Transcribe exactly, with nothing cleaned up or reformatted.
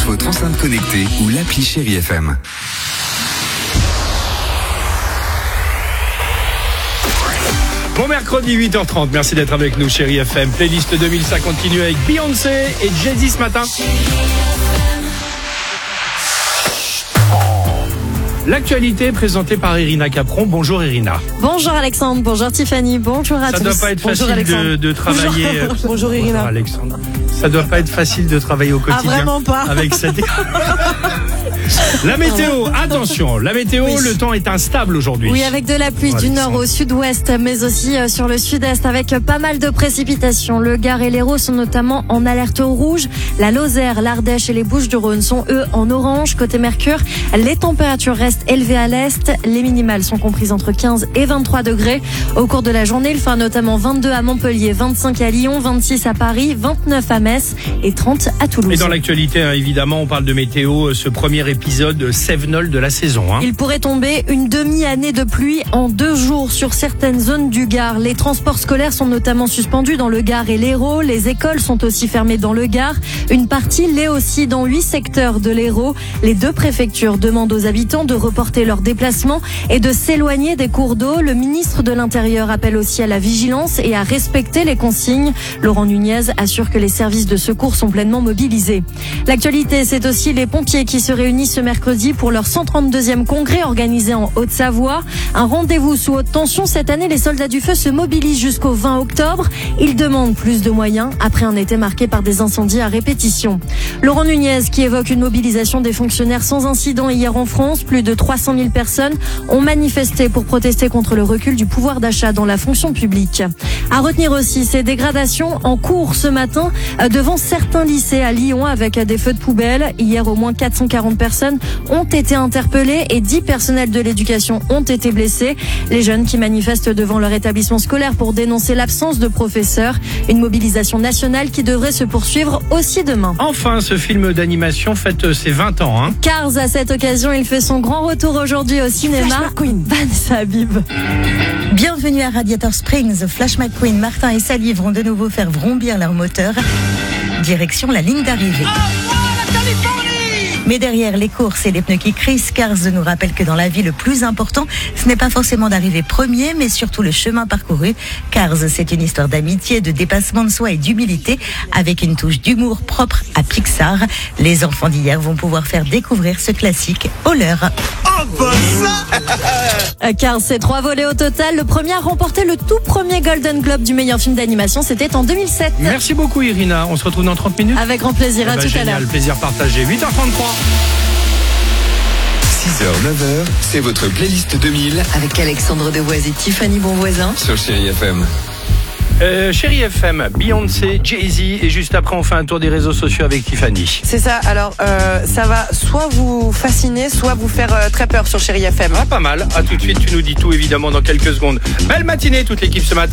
votre enceinte connectée ou l'appli Chérie F M. Bon mercredi huit heures trente, merci d'être avec nous Chérie F M. Playlist deux mille, ça continue avec Beyoncé et Jay-Z ce matin. L'actualité présentée par Irina Capron. Bonjour Irina. Bonjour Alexandre, bonjour Tiffany, bonjour à Ça tous. Ça doit pas être bonjour facile de, de travailler. Bonjour, bonjour Irina. Bonjour Alexandre. Ça doit pas être facile de travailler au quotidien. Ah vraiment pas. Avec cette... La météo, attention, la météo, oui. Le temps est instable aujourd'hui. Oui, avec de la pluie oh, du nord au sud-ouest, mais aussi euh, sur le sud-est, avec euh, pas mal de précipitations. Le Gard et l'Hérault sont notamment en alerte rouge. La Lozère, l'Ardèche et les Bouches-du-Rhône sont eux en orange. Côté Mercure, les températures restent élevées à l'est. Les minimales sont comprises entre quinze et vingt-trois degrés. Au cours de la journée, il fera notamment vingt-deux à Montpellier, vingt-cinq à Lyon, vingt-six à Paris, vingt-neuf à Metz et trente à Toulouse. Et dans l'actualité, hein, évidemment, on parle de météo, ce premier épisode Cévenol de la saison. Hein. Il pourrait tomber une demi-année de pluie en deux jours sur certaines zones du Gard. Les transports scolaires sont notamment suspendus dans le Gard et l'Hérault. Les écoles sont aussi fermées dans le Gard. Une partie l'est aussi dans huit secteurs de l'Hérault. Les deux préfectures demandent aux habitants de reporter leurs déplacements et de s'éloigner des cours d'eau. Le ministre de l'Intérieur appelle aussi à la vigilance et à respecter les consignes. Laurent Nunez assure que les services de secours sont pleinement mobilisés. L'actualité, c'est aussi les pompiers qui se réunissent ce mercredi pour leur cent trente-deuxième congrès organisé en Haute-Savoie. Un rendez-vous sous haute tension. Cette année, les soldats du feu se mobilisent jusqu'au vingt octobre. Ils demandent plus de moyens après un été marqué par des incendies à répétition. Laurent Nunez qui évoque une mobilisation des fonctionnaires sans incident hier en France. Plus de trois cent mille personnes ont manifesté pour protester contre le recul du pouvoir d'achat dans la fonction publique. À retenir aussi ces dégradations en cours ce matin devant certains lycées à Lyon avec des feux de poubelle. Hier, au moins quatre cent quarante personnes ont été interpellés et dix personnels de l'éducation ont été blessés. Les jeunes qui manifestent devant leur établissement scolaire pour dénoncer l'absence de professeurs. Une mobilisation nationale qui devrait se poursuivre aussi demain. Enfin, ce film d'animation fête ses vingt ans. Hein. Cars, à cette occasion, il fait son grand retour aujourd'hui au cinéma. Flash McQueen. Vanessa Habib. Bienvenue à Radiator Springs. Flash McQueen, Martin et Sally vont de nouveau faire vrombir leur moteur. Direction la ligne d'arrivée. Mais derrière les courses et les pneus qui crissent, Cars nous rappelle que dans la vie, le plus important, ce n'est pas forcément d'arriver premier, mais surtout le chemin parcouru. Cars, c'est une histoire d'amitié, de dépassement de soi et d'humilité, avec une touche d'humour propre à Pixar. Les enfants d'hier vont pouvoir faire découvrir ce classique au leur. Oh, bah ça Cars, c'est trois volets au total. Le premier a remporté le tout premier Golden Globe du meilleur film d'animation. C'était en deux mille sept. Merci beaucoup Irina. On se retrouve dans trente minutes. Avec grand plaisir. Eh à ben, tout génial, à l'heure. Plaisir partagé. huit heures trente-trois. six heures neuf heures, c'est votre playlist deux mille avec Alexandre Devoise et Tiffany Bonvoisin sur Chérie F M. Euh, Chérie F M, Beyoncé, Jay-Z et juste après on fait un tour des réseaux sociaux avec Tiffany. C'est ça, alors euh, ça va soit vous fasciner, soit vous faire euh, très peur sur Chérie F M. Ah, pas mal, à tout de suite, tu nous dis tout évidemment dans quelques secondes. Belle matinée toute l'équipe ce matin.